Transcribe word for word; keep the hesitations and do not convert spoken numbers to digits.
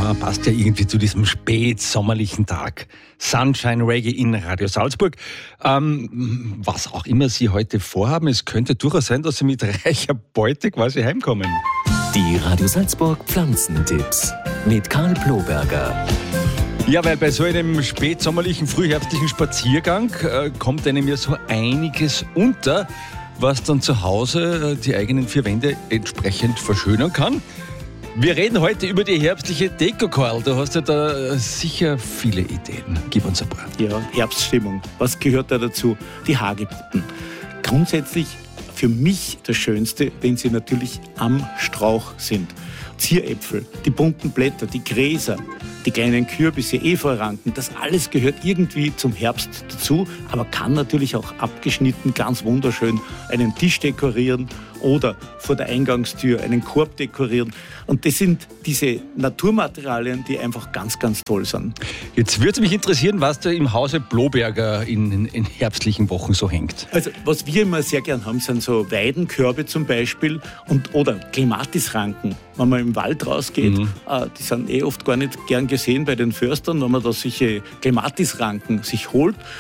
Ja, passt ja irgendwie zu diesem spätsommerlichen Tag. Sunshine Reggae in Radio Salzburg. Ähm, was auch immer Sie heute vorhaben, es könnte durchaus sein, dass Sie mit reicher Beute quasi heimkommen. Die Radio Salzburg Pflanzentipps mit Karl Ploberger. Ja, weil bei so einem spätsommerlichen, frühherbstlichen Spaziergang äh, kommt einem ja so einiges unter, was dann zu Hause äh, die eigenen vier Wände entsprechend verschönern kann. Wir reden heute über die herbstliche Deko, Karl. Du hast ja da sicher viele Ideen. Gib uns ein paar. Ja, Herbststimmung. Was gehört da dazu? Die Hagebutten. Grundsätzlich für mich das Schönste, wenn sie natürlich am Strauch sind. Zieräpfel, die bunten Blätter, die Gräser, die kleinen Kürbisse, Efeuranken, das alles gehört irgendwie zum Herbst dazu, aber kann natürlich auch abgeschnitten ganz wunderschön einen Tisch dekorieren oder vor der Eingangstür einen Korb dekorieren. Und das sind diese Naturmaterialien, die einfach ganz, ganz toll sind. Jetzt würde mich interessieren, was da im Hause Ploberger in, in, in herbstlichen Wochen so hängt. Also was wir immer sehr gern haben, sind so Weidenkörbe zum Beispiel und, oder Klematisranken. Wenn man im Wald rausgeht, mhm. äh, die sind eh oft gar nicht gern gesehen bei den Förstern, wenn man da solche Klematisranken sich holt